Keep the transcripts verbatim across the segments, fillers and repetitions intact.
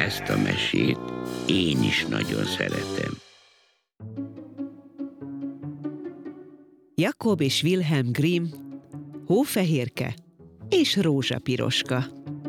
ezt a mesét én is nagyon szeretem. Jakob és Wilhelm Grimm, Hófehérke és Rózsapiroska.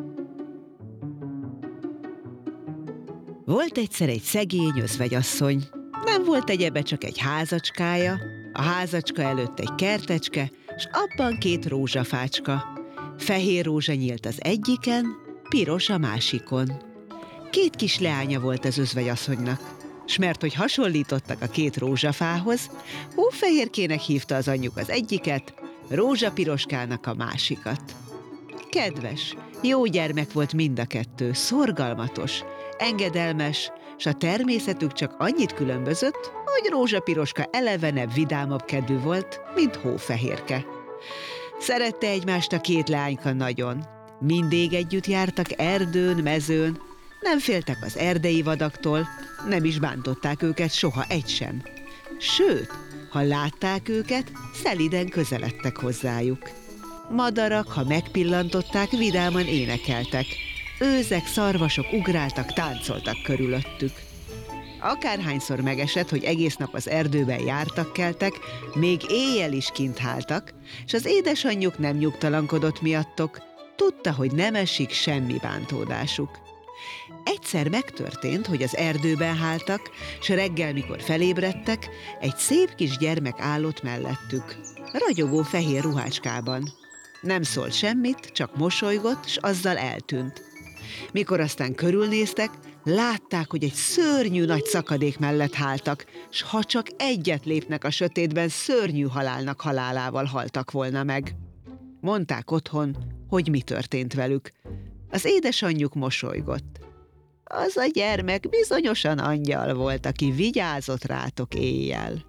Volt egyszer egy szegény özvegyasszony. Nem volt egyebe, csak egy házacskája, a házacska előtt egy kertecske, s abban két rózsafácska. Fehér rózsa nyílt az egyiken, piros a másikon. Két kis leánya volt az özvegyasszonynak, s mert hogy hasonlítottak a két rózsafához, Hófehérkének hívta az anyjuk az egyiket, Rózsapiroskának a másikat. Kedves, jó gyermek volt mind a kettő, szorgalmatos, engedelmes, s a természetük csak annyit különbözött, hogy Rózsapiroska elevenebb, vidámabb kedvű volt, mint Hófehérke. Szerette egymást a két leányka nagyon. Mindig együtt jártak erdőn, mezőn, nem féltek az erdei vadaktól, nem is bántották őket soha egy sem. Sőt, ha látták őket, szeliden közeledtek hozzájuk. Madarak, ha megpillantották, vidáman énekeltek. Őzek, szarvasok ugráltak, táncoltak körülöttük. Akárhányszor megesett, hogy egész nap az erdőben jártak-keltek, még éjjel is kint háltak, s az édesanyjuk nem nyugtalankodott miattok, tudta, hogy nem esik semmi bántódásuk. Egyszer megtörtént, hogy az erdőben háltak, s reggel, mikor felébredtek, egy szép kis gyermek állott mellettük, ragyogó fehér ruhácskában. Nem szólt semmit, csak mosolygott, s azzal eltűnt. Mikor aztán körülnéztek, látták, hogy egy szörnyű nagy szakadék mellett háltak, s ha csak egyet lépnek a sötétben, szörnyű halálnak halálával haltak volna meg. Mondták otthon, hogy mi történt velük. Az édesanyjuk mosolygott. Az a gyermek bizonyosan angyal volt, aki vigyázott rátok éjjel.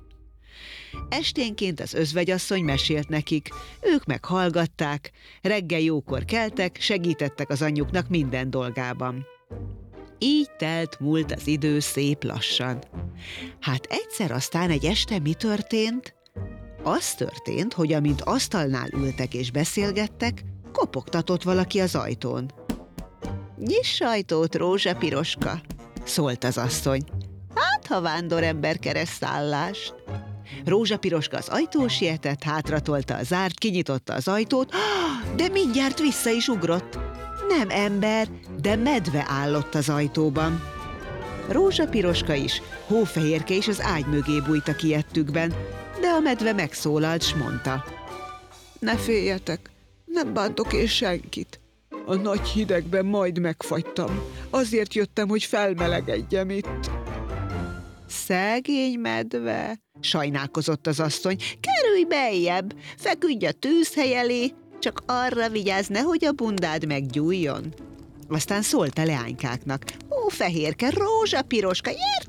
Esténként az özvegyasszony mesélt nekik, ők meg hallgatták, reggel jókor keltek, segítettek az anyjuknak minden dolgában. Így telt múlt az idő szép lassan. Hát egyszer aztán egy este mi történt? Az történt, hogy amint asztalnál ültek és beszélgettek, kopogtatott valaki az ajtón. Nyiss ajtót, Rózsapiroska, szólt az asszony. Hát, ha vándorember keres szállást. Rózsapiroska az ajtón sietett, hátratolta a zárt, kinyitotta az ajtót, de mindjárt vissza is ugrott. Nem ember, de medve állott az ajtóban. Rózsapiroska is, Hófehérke is az ágy mögé bújtak ijedtükben, de a medve megszólalt, s mondta. Ne féljetek, nem bántok én senkit. A nagy hidegben majd megfagytam. Azért jöttem, hogy felmelegedjem itt. Szegény medve, sajnálkozott az asszony. Kerülj beljebb, feküdj a tűzhely elé, csak arra vigyázz, nehogy a bundád meggyújjon. Aztán szólt a leánykáknak. Hófehérke, Rózsapiroska, gyertek!